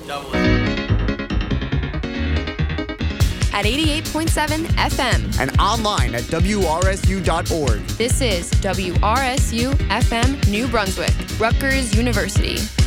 At 88.7 FM. And online at WRSU.org. This is WRSU FM New Brunswick, Rutgers University.